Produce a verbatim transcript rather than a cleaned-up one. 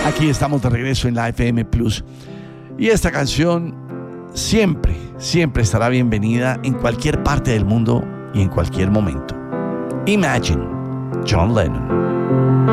Aquí estamos de regreso en la F M Plus. Y esta canción siempre, siempre estará bienvenida en cualquier parte del mundo y en cualquier momento. Imagine, John Lennon.